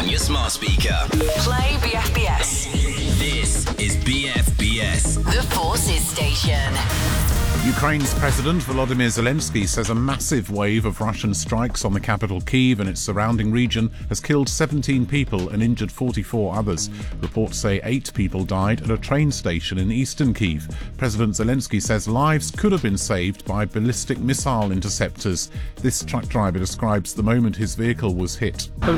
on your smart speaker. Play BFBS. This is BFBS. The Forces Station. Ukraine's President Volodymyr Zelensky says a massive wave of Russian strikes on the capital Kyiv and its surrounding region has killed 17 people and injured 44 others. Reports say 8 people died at a train station in eastern Kyiv. President Zelensky says lives could have been saved by ballistic missile interceptors. This truck driver describes the moment his vehicle was hit. When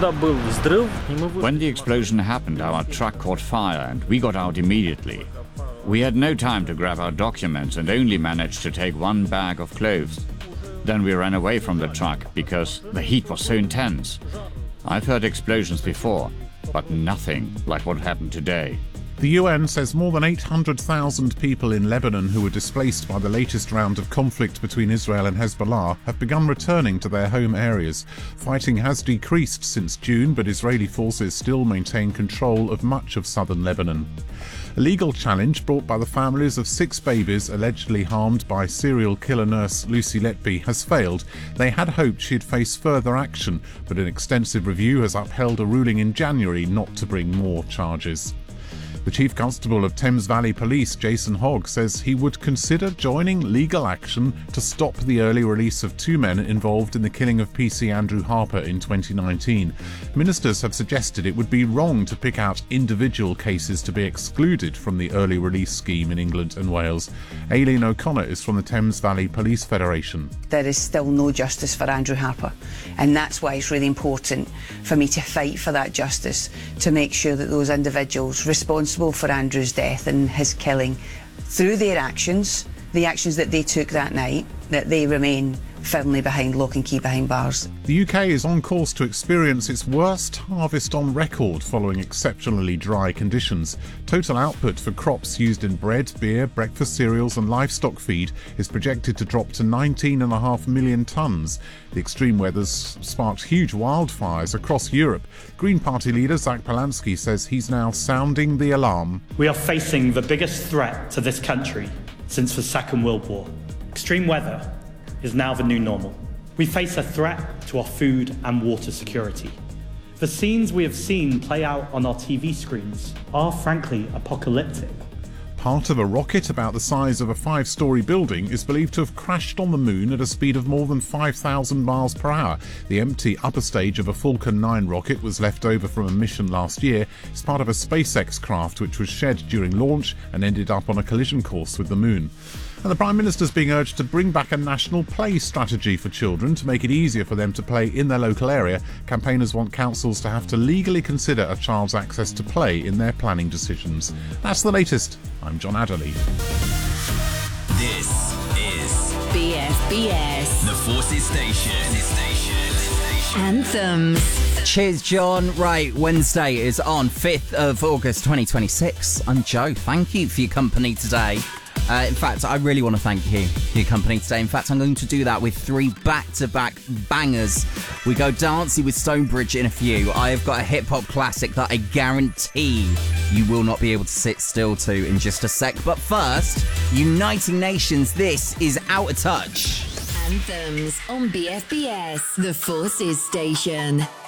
the explosion happened, our truck caught fire and we got out immediately. We had no time to grab our documents and only managed to take one bag of clothes. Then we ran away from the truck because the heat was so intense. I've heard explosions before, but nothing like what happened today. The UN says more than 800,000 people in Lebanon who were displaced by the latest round of conflict between Israel and Hezbollah have begun returning to their home areas. Fighting has decreased since June, but Israeli forces still maintain control of much of southern Lebanon. A legal challenge brought by the families of 6 babies allegedly harmed by serial killer nurse Lucy Letby has failed. They had hoped she'd face further action, but an extensive review has upheld a ruling in January not to bring more charges. The Chief Constable of Thames Valley Police, Jason Hogg, says he would consider joining legal action to stop the early release of 2 men involved in the killing of PC Andrew Harper in 2019. Ministers have suggested it would be wrong to pick out individual cases to be excluded from the early release scheme in England and Wales. Aileen O'Connor is from the Thames Valley Police Federation. There is still no justice for Andrew Harper, and that's why it's really important for me to fight for that justice, to make sure that those individuals responsible for Andrew's death and his killing, through their actions, the actions that they took that night, that they remain firmly behind lock and key behind bars. The UK is on course to experience its worst harvest on record following exceptionally dry conditions. Total output for crops used in bread, beer, breakfast cereals and livestock feed is projected to drop to 19.5 million tonnes. The extreme weather's sparked huge wildfires across Europe. Green Party leader Zach Polanski says he's now sounding the alarm. We are facing the biggest threat to this country since the Second World War. Extreme weather is now the new normal. We face a threat to our food and water security. The scenes we have seen play out on our TV screens are frankly apocalyptic. Part of a rocket about the size of a 5-storey building is believed to have crashed on the moon at a speed of more than 5,000 miles per hour. The empty upper stage of a Falcon 9 rocket was left over from a mission last year. It's part of a SpaceX craft which was shed during launch and ended up on a collision course with the moon. And the Prime Minister's being urged to bring back a national play strategy for children to make it easier for them to play in their local area. Campaigners want councils to have to legally consider a child's access to play in their planning decisions. That's the latest. I'm John Adderley. This is BFBS. the Forces Station. Anthems. Cheers, John. Right, Wednesday is on 5th of August 2026. I'm Joe. Thank you for your company today. In fact, I really want to thank you for your company today. In fact, I'm going to do that with 3 back-to-back bangers. We go dancey with Stonebridge in a few. I have got a hip-hop classic that I guarantee you will not be able to sit still to in just a sec. But first, Uniting Nations, this is Out of Touch. Anthems on BFBS. The Forces Station.